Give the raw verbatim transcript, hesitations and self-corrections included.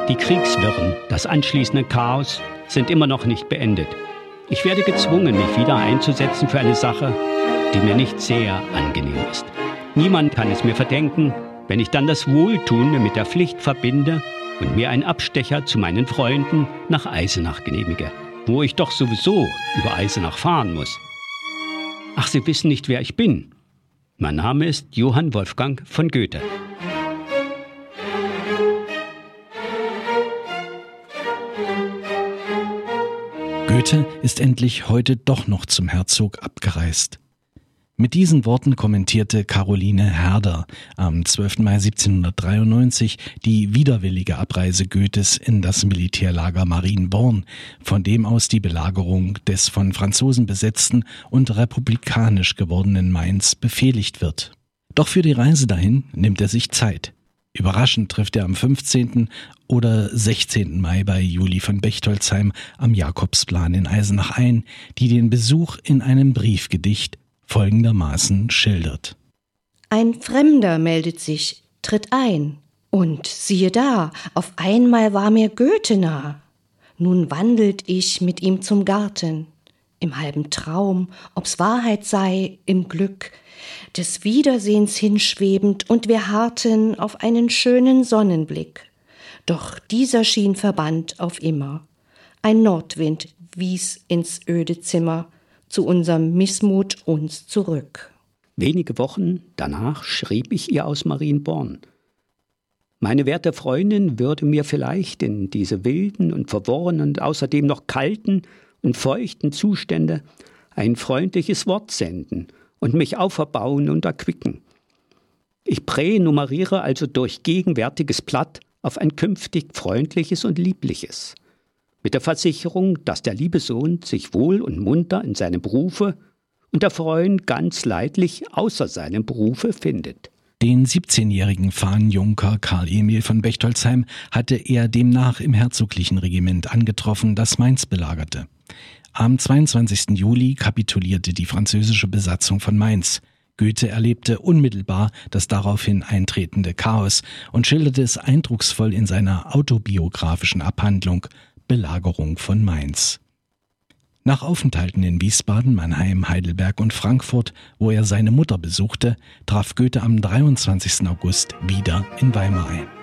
Die Kriegswirren, das anschließende Chaos sind immer noch nicht beendet. Ich werde gezwungen, mich wieder einzusetzen für eine Sache, die mir nicht sehr angenehm ist. Niemand kann es mir verdenken, wenn ich dann das Wohltun mit der Pflicht verbinde und mir einen Abstecher zu meinen Freunden nach Eisenach genehmige, wo ich doch sowieso über Eisenach fahren muss. Ach, Sie wissen nicht, wer ich bin. Mein Name ist Johann Wolfgang von Goethe. Goethe ist endlich heute doch noch zum Herzog abgereist. Mit diesen Worten kommentierte Caroline Herder am zwölften Mai siebzehnhundertdreiundneunzig die widerwillige Abreise Goethes in das Militärlager Marienborn, von dem aus die Belagerung des von Franzosen besetzten und republikanisch gewordenen Mainz befehligt wird. Doch für die Reise dahin nimmt er sich Zeit. Überraschend trifft er am fünfzehnten oder sechzehnten Mai bei Julie von Bechtoldsheim am Jakobsplan in Eisenach ein, die den Besuch in einem Briefgedicht folgendermaßen schildert. Ein Fremder meldet sich, tritt ein, und siehe da, auf einmal war mir Goethe nah. Nun wandelt ich mit ihm zum Garten, im halben Traum, ob's Wahrheit sei, im Glück, des Wiedersehens hinschwebend, und wir harrten auf einen schönen Sonnenblick. Doch dieser schien verbannt auf immer. Ein Nordwind wies ins öde Zimmer, zu unserem Missmut uns zurück. Wenige Wochen danach schrieb ich ihr aus Marienborn. Meine werte Freundin würde mir vielleicht in diese wilden und verworrenen und außerdem noch kalten und feuchten Zustände ein freundliches Wort senden und mich auferbauen und erquicken. Ich pränummeriere also durch gegenwärtiges Blatt auf ein künftig freundliches und liebliches, mit der Versicherung, dass der liebe Sohn sich wohl und munter in seinem Berufe und der Freund ganz leidlich außer seinem Berufe findet. Den siebzehnjährigen Fahnenjunker Karl Emil von Bechtoldsheim hatte er demnach im herzoglichen Regiment angetroffen, das Mainz belagerte. Am zweiundzwanzigsten Juli kapitulierte die französische Besatzung von Mainz. Goethe erlebte unmittelbar das daraufhin eintretende Chaos und schilderte es eindrucksvoll in seiner autobiografischen Abhandlung Belagerung von Mainz. Nach Aufenthalten in Wiesbaden, Mannheim, Heidelberg und Frankfurt, wo er seine Mutter besuchte, traf Goethe am dreiundzwanzigsten August wieder in Weimar ein.